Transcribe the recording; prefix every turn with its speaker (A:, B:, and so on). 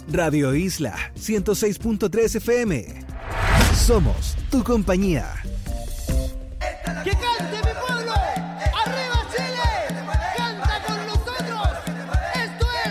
A: Radio Isla 106.3 FM. Somos tu compañía.
B: ¡Que cante!